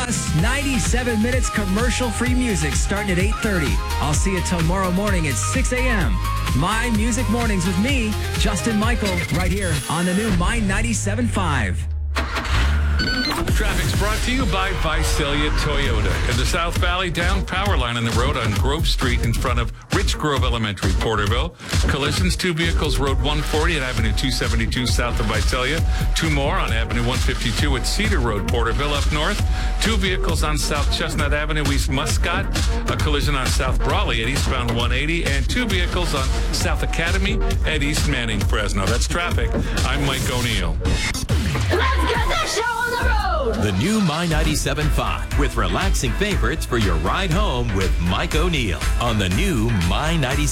Plus, 97 minutes commercial-free music starting at 8:30. I'll see you tomorrow morning at 6 a.m. My Music Mornings with me, Justin Michael, right here on the new My 97.5. Traffic's brought to you by Visalia Toyota. In the South Valley, down power line on the road on Grove Street in front of Rich Grove Elementary, Porterville. Collisions, 2 vehicles, Road 140 at Avenue 272 south of Visalia. 2 more on Avenue 152 at Cedar Road, Porterville up north. 2 vehicles on South Chestnut Avenue, East Muscat. A collision on South Brawley at eastbound 180. And 2 vehicles on South Academy at East Manning, Fresno. That's traffic. I'm Mike O'Neill. Let's get this show on the road! The new My 97.5 with relaxing favorites for your ride home with Mike O'Neill on the new My 97.5.